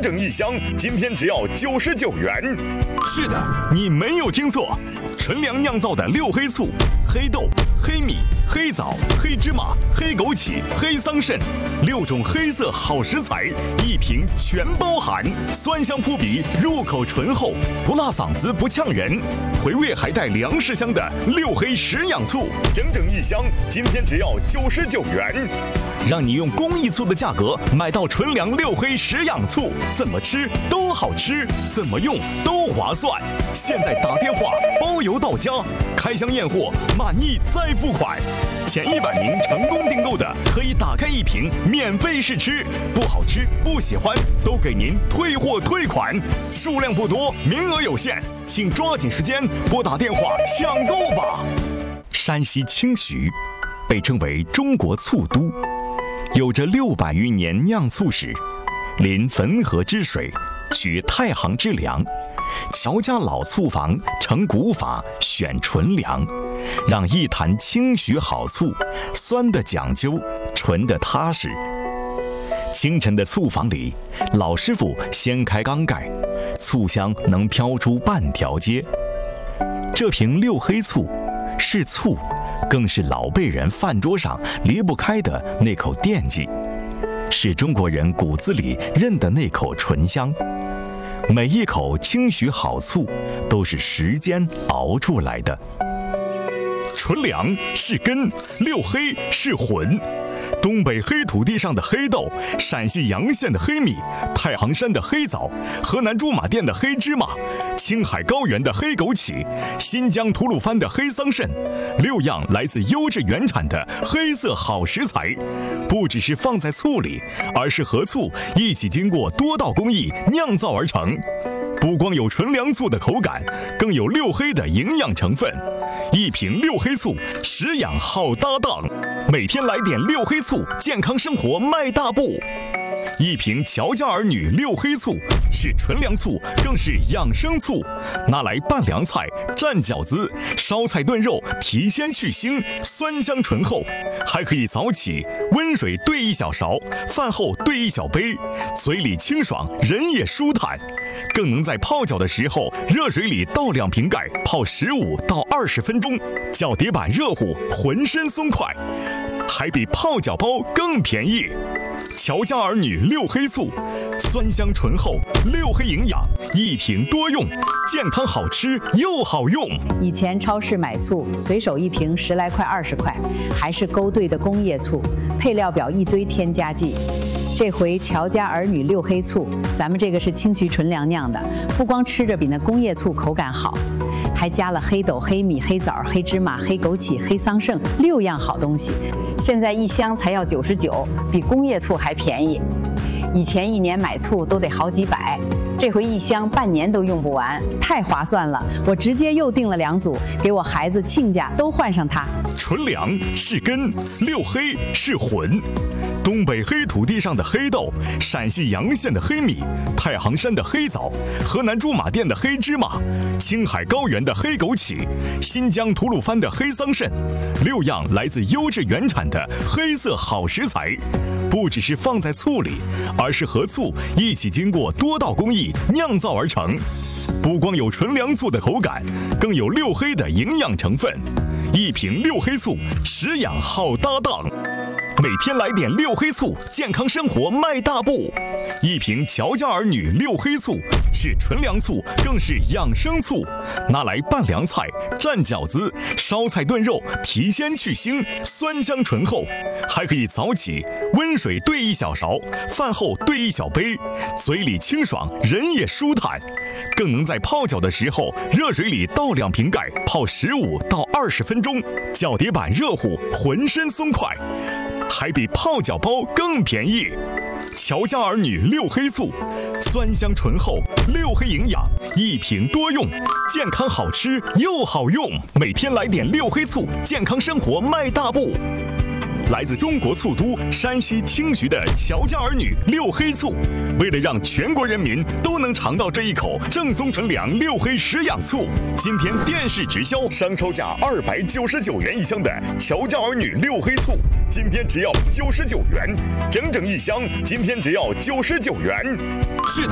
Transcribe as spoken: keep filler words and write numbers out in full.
整一箱，今天只要九十九元。 是的，你没有听错，纯粮酿造的六黑醋，黑豆、黑米、黑枣、黑芝麻、黑枸杞、黑桑葚，六种黑色好食材，一瓶全包含，酸香扑鼻，入口醇厚，不辣嗓子不呛人，回味还带粮食香的六黑食养醋， 整整一箱，今天只要九十九元， 让你用公益醋的价格买到纯粮六黑食养醋，怎么吃都好吃，怎么用都划算。现在打电话包邮到家，开箱验货，满意再付款。前一百名成功订购的，可以打开一瓶免费试吃，不好吃不喜欢都给您退货退款。数量不多，名额有限，请抓紧时间拨打电话抢购吧。山西清徐被称为中国醋都，有着六百余年酿醋史，临汾河之水，取太行之粮，乔家老醋坊成古法，选纯粮，让一坛清徐好醋，酸的讲究，纯的踏实。清晨的醋坊里，老师傅掀开缸盖，醋香能飘出半条街。这瓶六黑醋是醋，更是老辈人饭桌上离不开的那口惦记，是中国人骨子里认的那口醇香。每一口清徐好醋都是时间熬出来的。纯粮是根，六黑是魂。东北黑土地上的黑豆，陕西洋县的黑米，太行山的黑枣，河南驻马店的黑芝麻，青海高原的黑枸杞，新疆吐鲁番的黑桑葚，六样来自优质原产的黑色好食材，不只是放在醋里，而是和醋一起经过多道工艺酿造而成。不光有纯粮醋的口感，更有六黑的营养成分。一瓶六黑醋，食养好搭档。每天来点六黑醋，健康生活迈大步。一瓶乔家儿女六黑醋，是纯粮醋，更是养生醋，拿来拌凉菜、蘸饺子、烧菜炖肉，提鲜去腥，酸香醇厚。还可以早起温水兑一小勺，饭后兑一小杯，嘴里清爽，人也舒坦。更能在泡脚的时候，热水里倒两瓶盖，泡十五到二十分钟，脚底板热乎，浑身松快，还比泡脚包更便宜。乔家儿女六黑醋，酸香醇厚，六黑营养，一瓶多用，健康好吃又好用。 以前超市买醋，随手一瓶十来块、二十块，还是勾兑的工业醋，配料表一堆添加剂。这回乔家儿女六黑醋，咱们这个是清徐纯粮酿的，不光吃着比那工业醋口感好，还加了黑豆、黑米、黑枣、黑芝麻、黑枸杞、黑桑葚六样好东西。现在一箱才要九十九，比工业醋还便宜。以前一年买醋都得好几百，这回一箱半年都用不完，太划算了。我直接又订了两组，给我孩子亲家都换上它。 纯粮是根，六黑是魂。东北黑土地上的黑豆，陕西洋县的黑米，太行山的黑枣，河南驻马店的黑芝麻，青海高原的黑枸杞，新疆吐鲁番的黑桑葚，六样来自优质原产的黑色好食材，不只是放在醋里，而是和醋一起经过多道工艺酿造而成。不光有纯粮醋的口感，更有六黑的营养成分。一瓶六黑醋，食养好搭档。每天来点六黑醋，健康生活迈大步。一瓶乔家儿女六黑醋，是纯粮醋，更是养生醋，拿来拌凉菜、蘸饺子、烧菜炖肉，提鲜去腥，酸香醇厚。还可以早起温水兑一小勺，饭后兑一小杯，嘴里清爽，人也舒坦。更能在泡脚的时候，热水里倒两瓶盖，泡十五到二十分钟，脚底板热乎，浑身松快，还比泡脚包更便宜。乔家儿女六黑醋，酸香醇厚，六黑营养，一瓶多用，健康好吃又好用。每天来点六黑醋，健康生活迈大步。来自中国醋都山西清徐的乔家儿女六黑醋，为了让全国人民都能尝到这一口正宗纯粮六黑食养醋，今天电视直销商超价二百九十九元一箱的乔家儿女六黑醋，今天只要九十九元，整整一箱，今天只要九十九元。 是的。